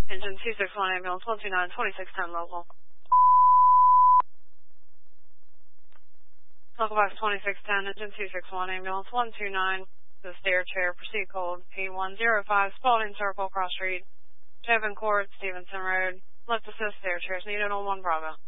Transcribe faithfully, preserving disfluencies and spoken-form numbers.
Engine two six one ambulance one two nine twenty-six ten local. Local box twenty-six ten, engine two six one ambulance one two nine, the stair chair, proceed cold, P one zero five, Spalding Circle, Cross Street, Jevon Court, Stevenson Road, left assist stair chairs needed on one Bravo.